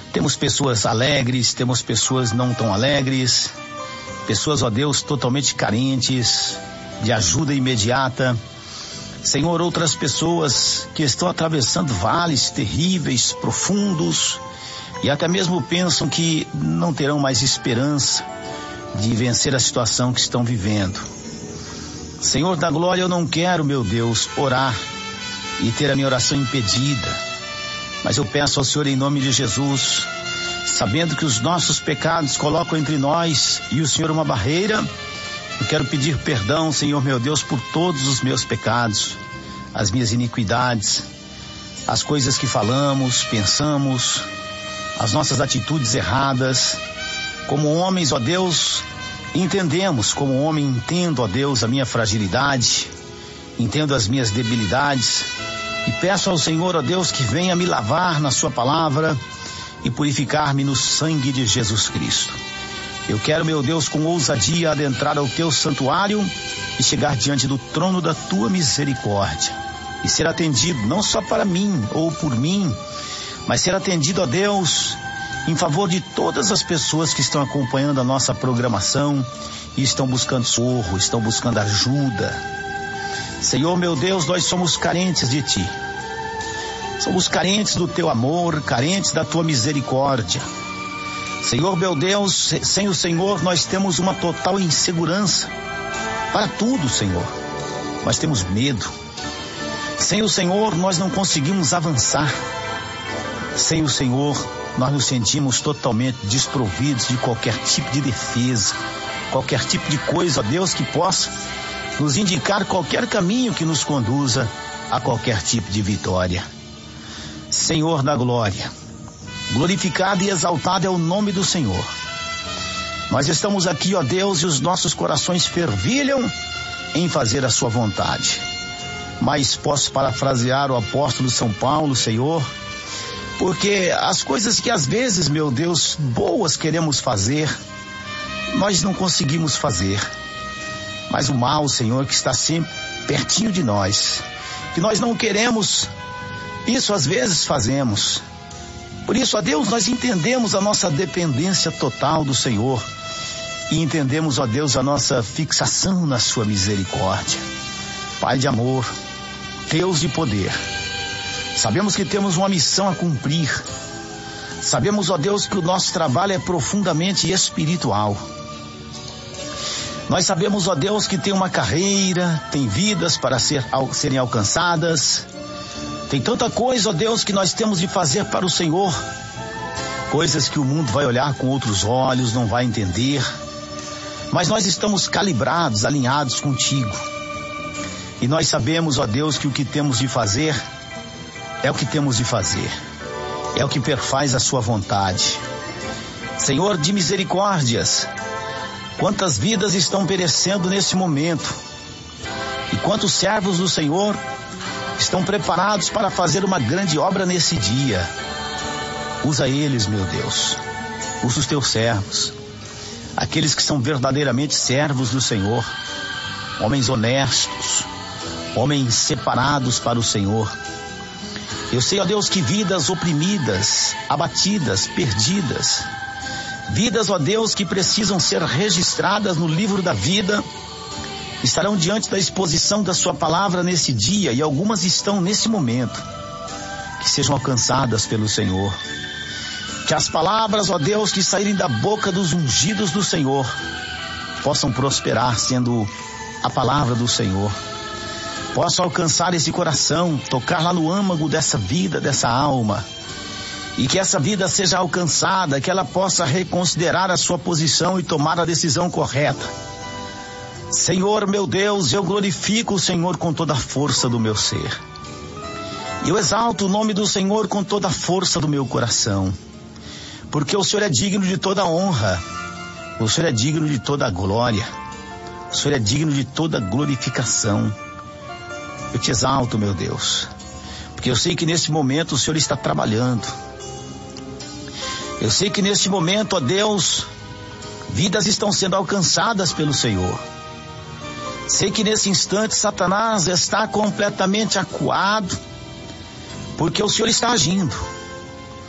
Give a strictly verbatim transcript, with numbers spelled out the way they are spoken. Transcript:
Temos pessoas alegres, temos pessoas não tão alegres, pessoas, ó Deus, totalmente carentes de ajuda imediata. Senhor, outras pessoas que estão atravessando vales terríveis, profundos, e até mesmo pensam que não terão mais esperança de vencer a situação que estão vivendo. Senhor da glória, eu não quero, meu Deus, orar e ter a minha oração impedida, mas eu peço ao Senhor em nome de Jesus, sabendo que os nossos pecados colocam entre nós e o Senhor uma barreira, eu quero pedir perdão, Senhor meu Deus, por todos os meus pecados, as minhas iniquidades, as coisas que falamos, pensamos, as nossas atitudes erradas. Como homens, ó Deus, entendemos, como homem entendo, ó Deus, a minha fragilidade, entendo as minhas debilidades, e peço ao Senhor, ó Deus, que venha me lavar na sua palavra e purificar-me no sangue de Jesus Cristo. Eu quero, meu Deus, com ousadia adentrar ao teu santuário e chegar diante do trono da tua misericórdia e ser atendido não só para mim ou por mim, mas ser atendido, ó Deus, em favor de todas as pessoas que estão acompanhando a nossa programação e estão buscando socorro, estão buscando ajuda. Senhor, meu Deus, nós somos carentes de Ti. Somos carentes do Teu amor, carentes da Tua misericórdia. Senhor, meu Deus, sem o Senhor nós temos uma total insegurança para tudo, Senhor. Nós temos medo. Sem o Senhor nós não conseguimos avançar. Sem o Senhor nós nos sentimos totalmente desprovidos de qualquer tipo de defesa, qualquer tipo de coisa, ó Deus, que possa nos indicar qualquer caminho que nos conduza a qualquer tipo de vitória. Senhor da glória, glorificado e exaltado é o nome do Senhor. Nós estamos aqui, ó Deus, e os nossos corações fervilham em fazer a sua vontade. Mas posso parafrasear o apóstolo São Paulo, Senhor, porque as coisas que às vezes, meu Deus, boas queremos fazer, nós não conseguimos fazer. Mas o mal, Senhor, que está sempre pertinho de nós, que nós não queremos, isso às vezes fazemos. Por isso, ó Deus, nós entendemos a nossa dependência total do Senhor e entendemos, ó Deus, a nossa fixação na sua misericórdia. Pai de amor, Deus de poder, sabemos que temos uma missão a cumprir. Sabemos, ó Deus, que o nosso trabalho é profundamente espiritual. Nós sabemos, ó Deus, que tem uma carreira, tem vidas para ser, serem alcançadas. Tem tanta coisa, ó Deus, que nós temos de fazer para o Senhor. Coisas que o mundo vai olhar com outros olhos, não vai entender. Mas nós estamos calibrados, alinhados contigo. E nós sabemos, ó Deus, que o que temos de fazer é o que temos de fazer. É o que perfaz a sua vontade. Senhor de misericórdias, quantas vidas estão perecendo nesse momento. E quantos servos do Senhor estão preparados para fazer uma grande obra nesse dia. Usa eles, meu Deus. Usa os teus servos. Aqueles que são verdadeiramente servos do Senhor. Homens honestos. Homens separados para o Senhor. Eu sei, ó Deus, que vidas oprimidas, abatidas, perdidas. Vidas, ó Deus, que precisam ser registradas no livro da vida, estarão diante da exposição da sua palavra nesse dia, e algumas estão nesse momento. Que sejam alcançadas pelo Senhor. Que as palavras, ó Deus, que saírem da boca dos ungidos do Senhor possam prosperar sendo a palavra do Senhor. Possam alcançar esse coração, tocar lá no âmago dessa vida, dessa alma. E que essa vida seja alcançada, que ela possa reconsiderar a sua posição e tomar a decisão correta. Senhor, meu Deus, eu glorifico o Senhor com toda a força do meu ser. Eu exalto o nome do Senhor com toda a força do meu coração. Porque o Senhor é digno de toda honra. O Senhor é digno de toda glória. O Senhor é digno de toda glorificação. Eu te exalto, meu Deus. Porque eu sei que nesse momento o Senhor está trabalhando. Eu sei que neste momento, ó Deus, vidas estão sendo alcançadas pelo Senhor. Sei que nesse instante Satanás está completamente acuado, porque o Senhor está agindo.